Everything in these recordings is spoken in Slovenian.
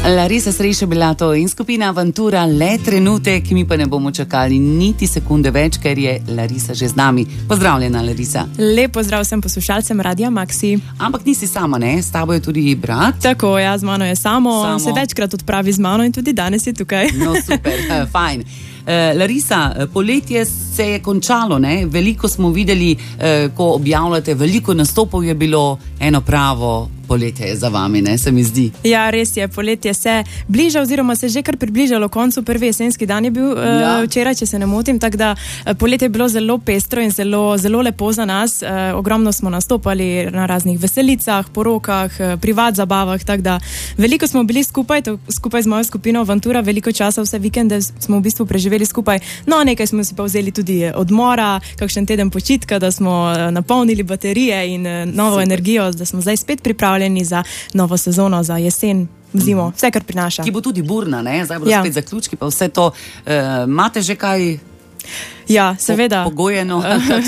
Larisa Sreša bila to in skupina Avantura, le trenutek, mi pa ne bomo čakali niti sekunde več, ker je Larisa že z nami. Pozdravljena, Larisa. Lep pozdrav vsem poslušalcem Radia Maxi. Ampak nisi sama, ne? S tabo je tudi brat. Tako, ja, z mano je samo. Se večkrat odpravi z mano in tudi danes je tukaj. No, super, fajn. Larisa, poletje se je končalo, ne? Veliko smo videli, ko objavljate, veliko nastopov je bilo, eno pravo poletje je za vami, ne, se mi zdi. Ja, res je, poletje se bliža oziroma se že kar približalo koncu, prvi jesenski dan je bil včeraj, če se ne motim, tako da poletje je bilo zelo pestro in zelo lepo za nas. Ogromno smo nastopali na raznih veselicah, porokah, privat zabavah, tako da veliko smo bili skupaj z mojo skupino Avantura, veliko časa, vse vikende smo v bistvu preživeli skupaj. No, nekaj smo si pa vzeli tudi odmora, kakšen teden počitka, da smo napolnili baterije in novo energijo, da smo zdaj spet pripravljeni za novo sezono, za jesen, zimo, vse, kar prinaša. Ki bo tudi burna, ne? Zdaj bodo spet zaključki, pa vse to. Imate že kaj... Ja, seveda. Pogojeno.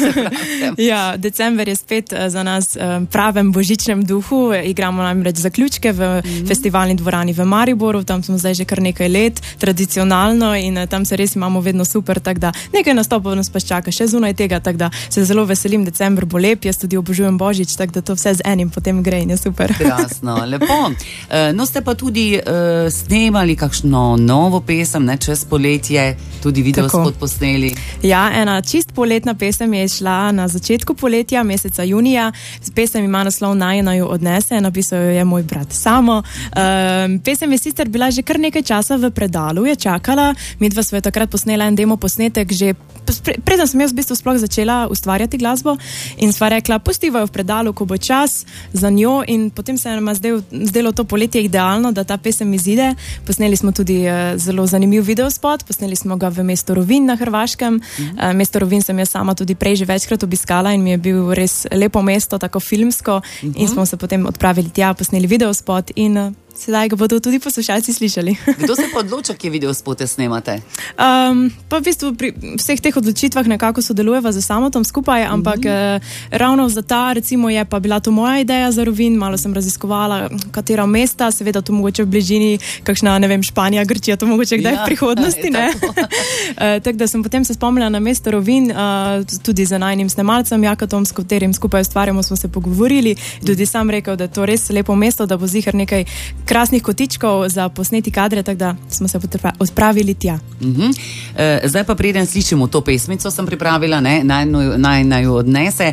Ja, december je spet za nas pravem božičnem duhu. Igramo namreč zaključke v festivalni dvorani v Mariboru. Tam smo zdaj že kar nekaj let, tradicionalno, in tam se res imamo vedno super, tako da nekaj nastopov nas pa čaka še zunaj tega, tako da se zelo veselim, december bo lep, jaz tudi obožujem božič, tako da to vse z enim potem gre in je super. Krasno, lepo. No, ste pa tudi snemali kakšno novo pesem, ne, čez poletje, tudi videospot posneli. Ja, ena čist poletna pesem je šla na začetku poletja, meseca junija. Pesem ima naslov Naj naju odnese, napisal jo je moj brat Samo. Pesem je sicer bila že kar nekaj časa v predalu, je čakala. Midva sva takrat posnela en demo posnetek, že preden sem jaz v bistvu sploh začela ustvarjati glasbo, in sva rekla, pustiva jo v predalu, ko bo čas za njo, in potem se nam zdelo to poletje idealno, da ta pesem izide. Posneli smo tudi zelo zanimiv videospot, posneli smo ga v mestu Rovinj na Hrvaškem. Mesto Rovinj sem jaz sama tudi prej že večkrat obiskala in mi je bil res lepo mesto, tako filmsko, in smo se potem odpravili tja, posneli videospot in sedaj ga bodo tudi poslušalci slišali. Kdo se pa odloča, kje videospote snemate? Pa v bistvu pri vseh teh odločitvah nekako sodelujeva z Samotom skupaj, ampak ravno za ta, recimo, je pa bila to moja ideja za Rovinj, malo sem raziskovala, katera mesta, seveda to mogoče v bližini, kakšna, ne vem, Španija, Grčija, to mogoče kdaj v prihodnosti, ne? Tako da sem potem se spomnila na mesto Rovinj, tudi z najnim snemalcem Jakatom, s katerim skupaj ustvarjamo, smo se pogovorili, tudi sam rekel, da je to res lepo mesto, da bo zihar nekaj krasnih kotičkov za posneti kadre, tako da smo se odpravili tja. Zdaj pa preden slišimo to pesmico, sem pripravila, ne, naj naju odnese.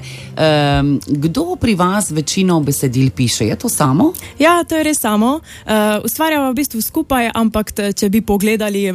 Kdo pri vas večino besedil piše? Je to Samo? Ja, to je res Samo. Ustvarjamo v bistvu skupaj, ampak če bi pogledali,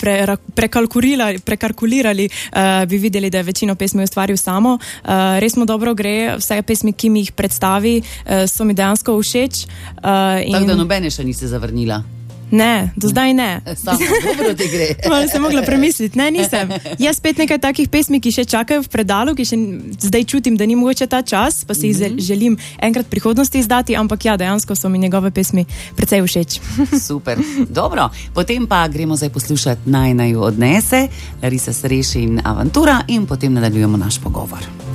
prekalkulirali, bi videli, da je večino pesmi ustvaril Samo. Res mu dobro gre, vse pesmi, ki mi jih predstavi, so mi dejansko všeč. Tako da nobene še nisi zavrnila? Ne, do zdaj ne. Samo dobro ti gre. Malo sem mogla premisliti. Ne, nisem. Jaz spet nekaj takih pesmi, ki še čakajo v predalu, ki še zdaj čutim, da ni mogoče ta čas, pa si jih želim enkrat v prihodnosti izdati, ampak ja, dejansko so mi njegove pesmi precej všeč. Super. Dobro, potem pa gremo zdaj poslušati Naj naju odnese, Larisa Sreša in Avantura, in potem nadaljujemo naš pogovor.